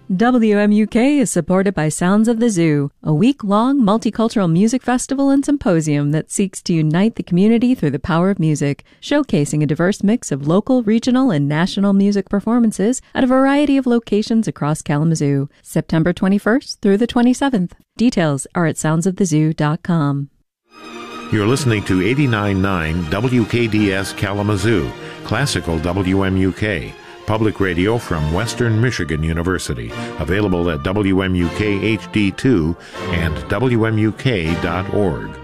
WMUK is supported by Sounds of the Zoo, a week-long multicultural music festival and symposium that seeks to unite the community through the power of music, showcasing a diverse mix of local, regional, and national music performances at a variety of locations across Kalamazoo, September 21st through the 27th. Details are at soundsofthezoo.com. You're listening to 89.9 WKDS Kalamazoo, classical WMUK. Public radio from Western Michigan University, available at WMUK HD2 and WMUK.org.